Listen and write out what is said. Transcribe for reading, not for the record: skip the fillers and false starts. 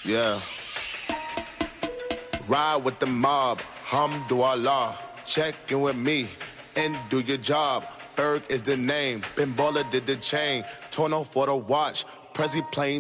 Yeah. Ride with the mob, hamdulillah. Check in with me and do your job. Ferg is the name, Ben Baller did the chain. Torno for the watch, Prezi plain